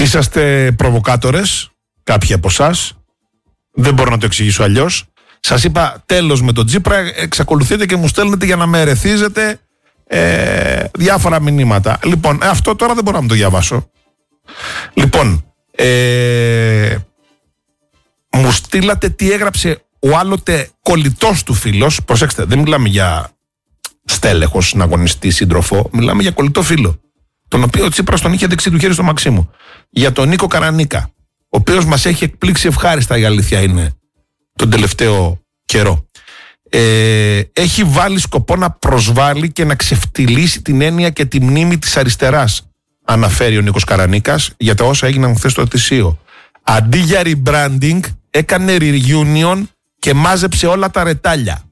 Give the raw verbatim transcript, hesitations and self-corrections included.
είσαστε προβοκάτορες, κάποιοι από εσάς. Δεν μπορώ να το εξηγήσω αλλιώς. Σας είπα τέλος με τον Τσίπρα, εξακολουθείτε και μου στέλνετε για να με ερεθίζετε ε, διάφορα μηνύματα. Λοιπόν, αυτό τώρα δεν μπορώ να το διαβάσω. Λοιπόν, ε, μου στείλατε τι έγραψε ο άλλοτε κολλητός του φίλος. Προσέξτε, δεν μιλάμε για στέλεχος, συναγωνιστή, σύντροφο. Μιλάμε για κολλητό φίλο. Τον οποίο ο Τσίπρας τον είχε δεξί του χέρι στο Μαξίμου. Για τον Νίκο Καρανίκα. Ο οποίος μας έχει εκπλήξει ευχάριστα, η αλήθεια είναι, τον τελευταίο καιρό. Ε, έχει βάλει σκοπό να προσβάλλει και να ξεφτυλίσει την έννοια και τη μνήμη της αριστεράς, αναφέρει ο Νίκος Καρανίκας για τα όσα έγιναν χθες στο Αττισείο. Αντί για rebranding, έκανε reunion και μάζεψε όλα τα ρετάλια.